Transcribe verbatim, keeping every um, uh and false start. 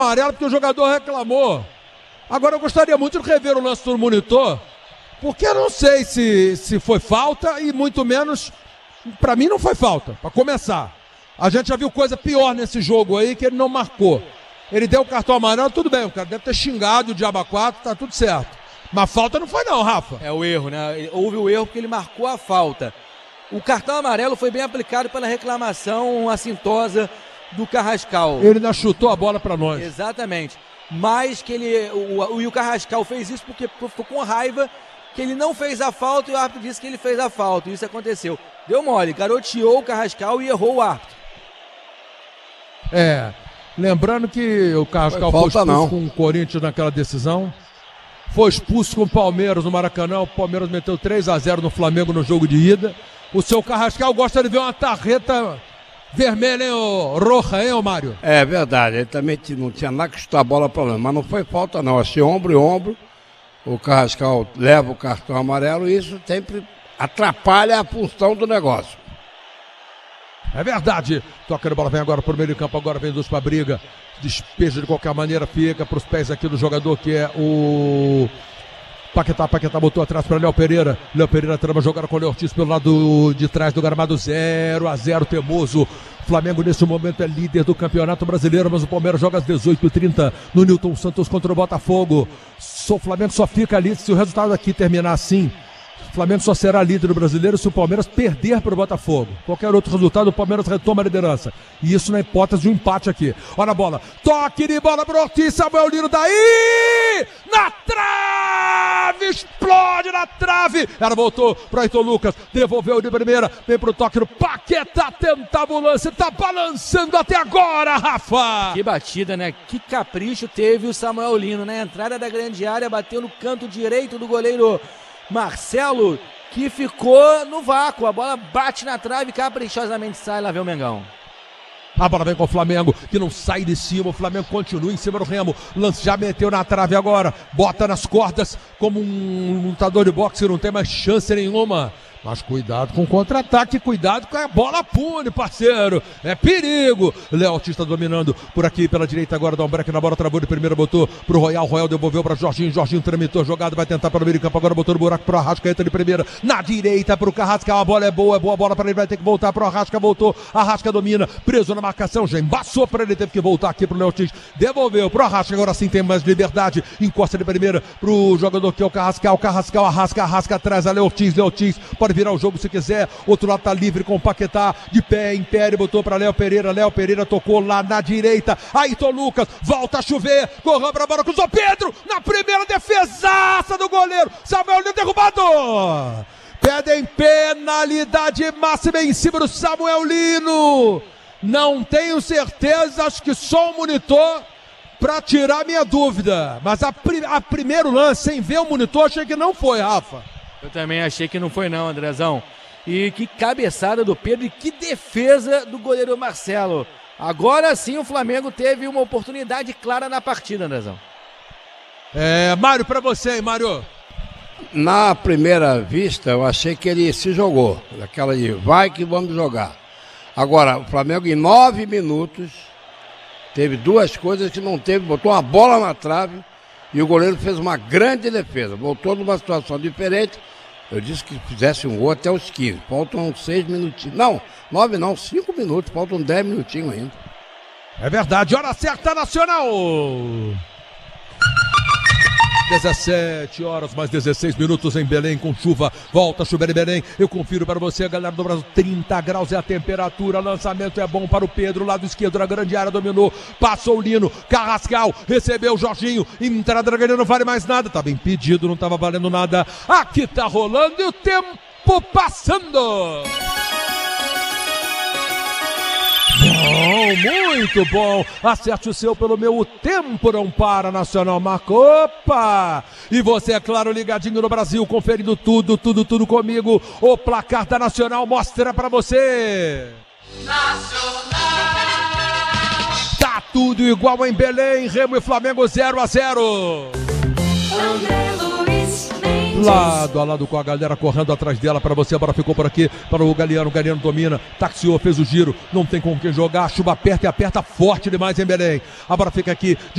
amarelo porque o jogador reclamou. Agora eu gostaria muito de rever o lance do monitor, porque eu não sei se, se foi falta e muito menos, pra mim não foi falta, pra começar. A gente já viu coisa pior nesse jogo aí que ele não marcou. Ele deu o cartão amarelo, tudo bem, o cara deve ter xingado o Diaba quatro, tá tudo certo. Mas falta não foi não, Rafa. É o erro, né? Houve o erro porque ele marcou a falta. O cartão amarelo foi bem aplicado pela reclamação assintosa do Carrascal. Ele ainda chutou a bola pra nós. Exatamente. Mas que ele, o, o, o Carrascal fez isso porque ficou com raiva que ele não fez a falta e o árbitro disse que ele fez a falta. Isso aconteceu. Deu mole, garoteou o Carrascal e errou o árbitro. É, lembrando que o Carrascal foi, foi expulso não. com o Corinthians naquela decisão. Foi expulso com o Palmeiras no Maracanã. O Palmeiras meteu três a zero no Flamengo no jogo de ida. O seu Carrascal gosta de ver uma tarreta vermelha, hein, ô, roxa, hein, ô Mário? É verdade, ele também não tinha nada que chutar a bola para lá, mas não foi falta não, achei ombro e ombro, o Carrascal leva o cartão amarelo e isso sempre atrapalha a função do negócio. É verdade, toca de bola, vem agora pro meio de campo, agora vem dos pra briga, despeja de qualquer maneira, fica pros pés aqui do jogador que é o... Paquetá, Paquetá botou atrás para Léo Pereira. Léo Pereira trama jogar com o Léo Ortiz pelo lado de trás do gramado, zero a zero, teimoso. Flamengo nesse momento é líder do Campeonato Brasileiro, mas o Palmeiras joga às dezoito e trinta no Newton Santos contra o Botafogo. O Flamengo só fica ali se o resultado aqui terminar assim. O Flamengo só será líder do Brasileiro se o Palmeiras perder para o Botafogo. Qualquer outro resultado, o Palmeiras retoma a liderança. E isso na hipótese de um empate aqui. Olha a bola. Toque de bola para o Ortiz. Samuel Lino daí! Na trave! Explode na trave! Ela voltou para Ayrton Lucas. Devolveu de primeira. Vem para o toque do Paquetá. Tentava o lance. Tá balançando até agora, Rafa! Que batida, né? Que capricho teve o Samuel Lino. Na entrada da grande área, bateu no canto direito do goleiro Marcelo, que ficou no vácuo. A bola bate na trave e caprichosamente sai. Lá vem o Mengão. A bola vem com o Flamengo, que não sai de cima. O Flamengo continua em cima do Remo. Lance já meteu na trave agora. Bota nas cordas como um lutador de boxe. Não tem mais chance nenhuma. Mas cuidado com o contra-ataque, cuidado com a bola pune, parceiro. É perigo. Léo Ortiz está dominando por aqui pela direita agora. Dá um break na bola, travou de primeira, botou pro Royal. Royal devolveu para Jorginho. Jorginho tramitou a jogada, vai tentar pelo meio de campo. Agora botou no buraco pro Arrascaeta de primeira. Na direita pro Carrascal. A bola é boa, é boa bola para ele. Vai ter que voltar pro Arrasca. Voltou. Arrasca domina. Preso na marcação. Já embaçou para ele. Teve que voltar aqui pro Léo Ortiz. Devolveu pro Arrasca. Agora sim tem mais liberdade. Encosta de primeira pro jogador que é o Carrascal. Carrascal arrasca, arrasca atrás. A Léo Ortiz. Léo Ortiz pode virar o jogo se quiser. Outro lado tá livre com o Paquetá. De pé, em pé, ele botou pra Léo Pereira. Léo Pereira tocou lá na direita. Ayrton Lucas, volta a chover. Correu pra bola, cruzou Pedro. Na primeira defesaça do goleiro. Samuel Lino derrubado. Pedem penalidade máxima em cima do Samuel Lino. Não tenho certeza, acho que só o monitor pra tirar minha dúvida. Mas a, pri- a primeiro lance, sem ver o monitor, achei que não foi, Rafa. Eu também achei que não foi não, Andrezão. E que cabeçada do Pedro e que defesa do goleiro Marcelo. Agora sim o Flamengo teve uma oportunidade clara na partida, Andrezão. É, Mário, pra você, hein, Mário? Na primeira vista, eu achei que ele se jogou. Aquela de vai que vamos jogar. Agora, o Flamengo em nove minutos teve duas coisas que não teve. Botou uma bola na trave e o goleiro fez uma grande defesa. Voltou numa situação diferente. Eu disse que fizesse um gol até os quinze. Faltam seis minutinhos. Não, nove não, cinco minutos. Faltam dez minutinhos ainda. É verdade, hora certa, Nacional. dezessete horas, mais dezesseis minutos em Belém com chuva. Volta a chover em Belém. Eu confiro para você, galera do Brasil. trinta graus é a temperatura. Lançamento é bom para o Pedro. Lado esquerdo na grande área, dominou. Passou o Lino. Carrascal recebeu o Jorginho. Entrada da grande, não vale mais nada. Estava impedido, não estava valendo nada. Aqui tá rolando e o tempo passando. Bom, muito bom. Acerte o seu pelo meu. O tempo não para, Nacional marca. Opa! E você, é claro, ligadinho no Brasil, conferindo tudo, tudo, tudo comigo. O placar da Nacional mostra pra você. Nacional! Tá tudo igual em Belém. Remo e Flamengo zero a zero. Lado a lado com a galera correndo atrás dela para você, a bola ficou por aqui para o Galeano, o Galeano domina, taxiou, fez o giro, não tem com quem jogar, chuva aperta e aperta forte demais em Belém, a bola fica aqui